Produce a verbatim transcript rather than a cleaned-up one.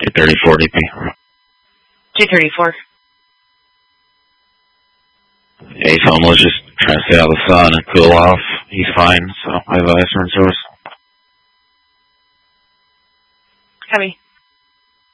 two thirty-four D P. two thirty-four. Yeah, he's homeless, just trying to stay out of the sun and cool off. He's fine, so I have ice and source. Copy.